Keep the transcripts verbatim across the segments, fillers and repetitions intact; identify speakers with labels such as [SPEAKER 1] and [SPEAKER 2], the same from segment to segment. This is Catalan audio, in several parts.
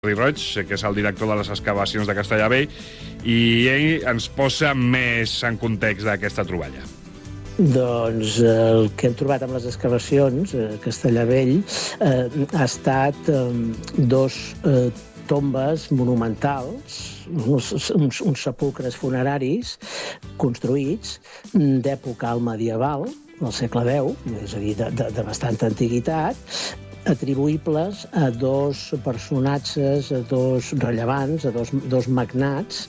[SPEAKER 1] Jordi Roig, que és el director de les excavacions de Castellavell, i ell ens posa més en context d'aquesta troballa.
[SPEAKER 2] Doncs el que hem trobat amb les excavacions a Castellavell eh, ha estat eh, dos eh, tombes monumentals, uns, uns, uns sepulcres funeraris construïts d'època medieval, del segle deu, és a dir, de, de, de bastanta antiguitat, atribuïbles a dos personatges, a dos rellevants, a dos, dos magnats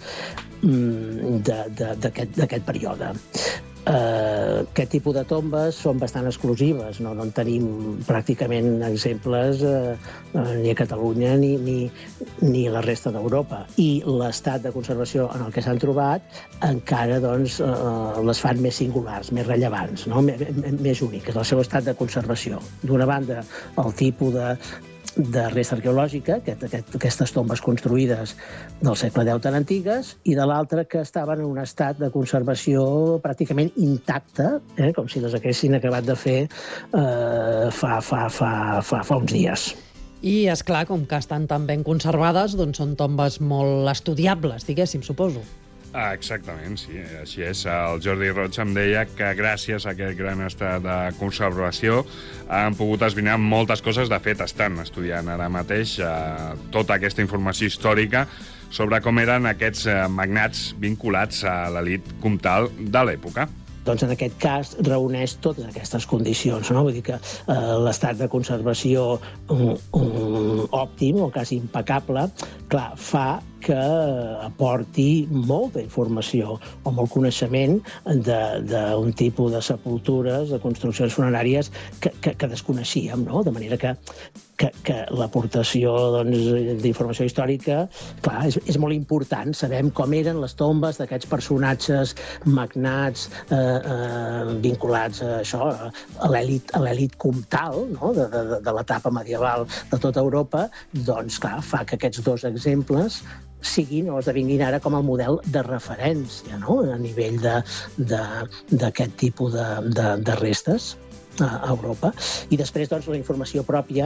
[SPEAKER 2] d'aquest període. Uh, aquest tipus de tombes són bastant exclusives, no, no en tenim pràcticament exemples uh, ni a Catalunya ni, ni, ni a la resta d'Europa. I l'estat de conservació en el que s'han trobat encara doncs, uh, les fan més singulars, més rellevants, no? més, més úniques, el seu estat de conservació. D'una banda, el tipus de de resta arqueològica, aquest, aquest, aquestes tombes construïdes del segle deu tan antigues, i de l'altra que estaven en un estat de conservació pràcticament intacte, eh, com si les haguessin acabat de fer eh, fa, fa, fa, fa, fa uns dies.
[SPEAKER 3] I, és clar, com que estan tan ben conservades, doncs són tombes molt estudiables, diguéssim, suposo.
[SPEAKER 1] Ah, exactament, sí, així és. El Jordi Roig em deia que gràcies a aquest gran estat de conservació han pogut esbrinar moltes coses. De fet, estan estudiant ara mateix eh, tota aquesta informació històrica sobre com eren aquests eh, magnats vinculats a l'elit comtal de l'època.
[SPEAKER 2] Doncs en aquest cas reuneix totes aquestes condicions, no? Vull dir que eh, l'estat de conservació um, um, òptim, o quasi impecable, clar, fa que aporti molta informació o molt coneixement d'un tipus de sepultures, de construccions funeràries que, que, que desconeixíem, no? De manera que, que, que l'aportació doncs, d'informació històrica, clar, és, és molt important. Sabem com eren les tombes d'aquests personatges magnats eh, eh, vinculats a això, a l'elit a l'elit comtal, no? de, de, de l'etapa medieval de tota Europa, doncs, clar, fa que aquests dos exemples siguin o esdevinguin ara com el model de referència, no? A nivell d'aquest tipus de, de, de restes a Europa. I després, doncs, la informació pròpia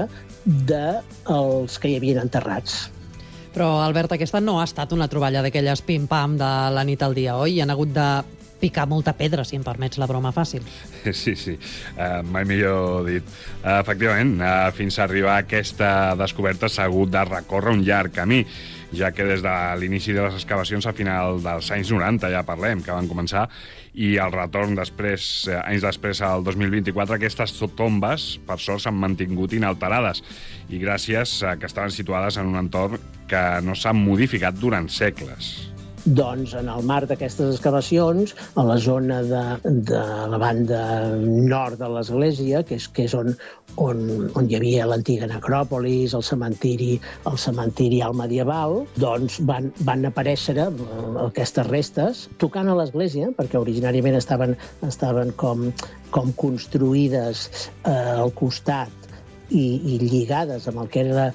[SPEAKER 2] dels que hi havien enterrats.
[SPEAKER 3] Però, Albert, aquesta no ha estat una troballa d'aquelles pim-pam de la nit al dia, oi? Han hagut de picar molta pedra, si em permets la broma fàcil.
[SPEAKER 1] Sí, sí, uh, mai millor dit. Uh, efectivament, uh, fins a arribar a aquesta descoberta s'ha hagut de recórrer un llarg camí, ja que des de l'inici de les excavacions a final dels anys noranta, ja parlem, que van començar, i el retorn després, eh, anys després, al dos mil vint-i-quatre, aquestes tombes, per sort, s'han mantingut inalterades, i gràcies a que estaven situades en un entorn que no s'ha modificat durant segles.
[SPEAKER 2] Doncs en el marc d'aquestes excavacions, a la zona de, de la banda nord de l'església, que és, que és on, on, on hi havia l'antiga necròpolis, el cementiri, el cementiri alt medieval, doncs van, van aparèixer aquestes restes tocant a l'església, perquè originàriament estaven, estaven com, com construïdes eh, al costat i, i lligades amb el que era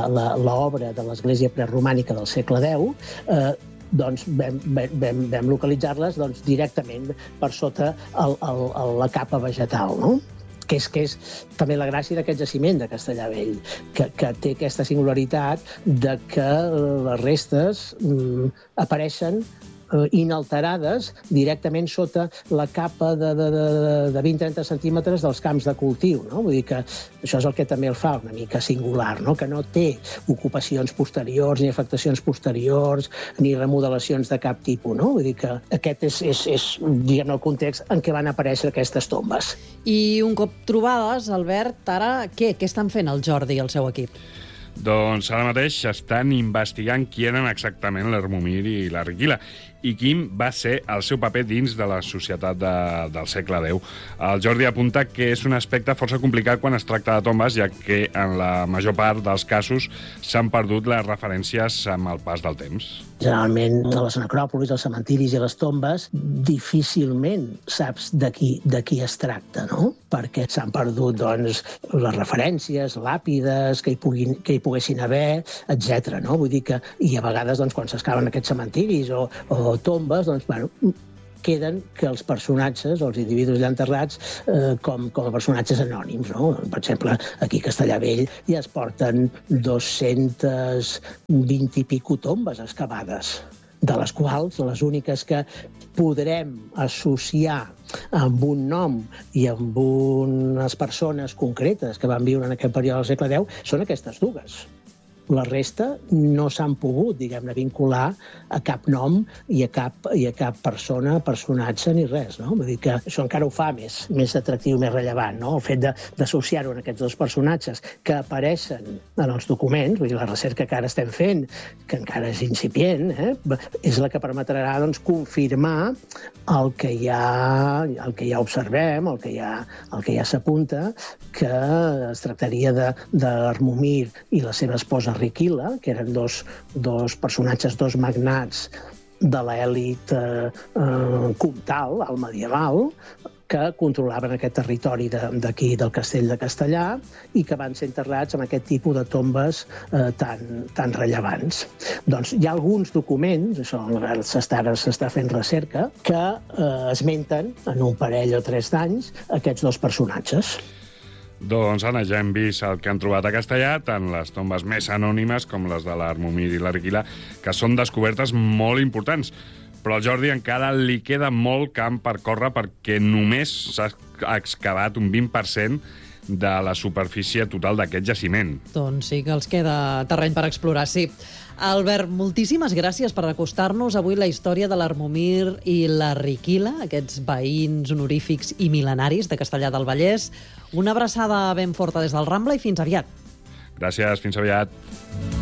[SPEAKER 2] l'obra de l'església preromànica del segle deu, eh, doncs vam, vam, vam localitzar-les doncs, directament per sota el, el, el, la capa vegetal, no? Que és, que és també la gràcia d'aquest jaciment de Castellavell, que, que té aquesta singularitat de que les restes mm, apareixen eh, inalterades directament sota la capa de, de, de, de vint a trenta centímetres dels camps de cultiu, no? Vull dir que això és el que també el fa una mica singular, no? Que no té ocupacions posteriors, ni afectacions posteriors, ni remodelacions de cap tipus, no? Vull dir que aquest és, és, és diguem, el context en què van aparèixer aquestes tombes.
[SPEAKER 3] I un cop trobades, Albert, ara què? Què estan fent el Jordi i el seu equip?
[SPEAKER 1] Doncs ara mateix estan investigant qui eren exactament l'Hermomir i la Riquila i quin va ser el seu paper dins de la societat de, del segle deu. El Jordi apunta que és un aspecte força complicat quan es tracta de tombes, ja que en la major part dels casos s'han perdut les referències amb el pas del temps.
[SPEAKER 2] Generalment, a les necròpolis, els cementiris i les tombes, difícilment saps de qui, de qui es tracta, no? Perquè s'han perdut, doncs, les referències, làpides, que hi, puguin, que hi poguessin haver, etcètera, no? Vull dir que, i a vegades, doncs, quan s'excaven aquests cementiris o, o tombes, doncs, bueno, queden que els personatges, els individus allà enterrats, eh, com, com a personatges anònims, no? Per exemple, aquí a Castellar Vell ja es porten dos-centes vint i pico tombes excavades, de les quals les úniques que podrem associar amb un nom i amb unes persones concretes que van viure en aquest període del segle deu són aquestes dues. La resta no s'han pogut, diguem-ne, vincular a cap nom i a cap, i a cap persona, personatge ni res, no? Vull dir que això encara ho fa més, més atractiu, més rellevant, no? El fet d'associar-ho a aquests dos personatges que apareixen en els documents, vull dir, la recerca que ara estem fent, que encara és incipient, eh? És la que permetrà, doncs, confirmar el que ja, el que ja observem, el que ja, el que ja s'apunta, que es tractaria de, de l'Armomir i la seva esposa Riquila, que eren dos, dos personatges, dos magnats de l'elit eh, eh, comtal, al medieval, que controlaven aquest territori d'aquí, del castell de Castellar, i que van ser enterrats amb aquest tipus de tombes eh, tan, tan rellevants. Doncs hi ha alguns documents, això s'està fent recerca, que eh, esmenten en un parell o tres d'anys aquests dos personatges.
[SPEAKER 1] Doncs, Anna, ja hem vist el que han trobat a Castellar, tant les tombes més anònimes com les de l'Armomir i l'Arquila, que són descobertes molt importants. Però al Jordi encara li queda molt camp per córrer perquè només s'ha excavat un vint per cent de la superfície total d'aquest jaciment.
[SPEAKER 3] Doncs sí que els queda terreny per explorar, sí. Albert, moltíssimes gràcies per acostar-nos avui la història de l'Armomir i la Riquila, aquests veïns honorífics i mil·lenaris de Castellar del Vallès. Una abraçada ben forta des del Rambla i fins aviat.
[SPEAKER 1] Gràcies, fins aviat.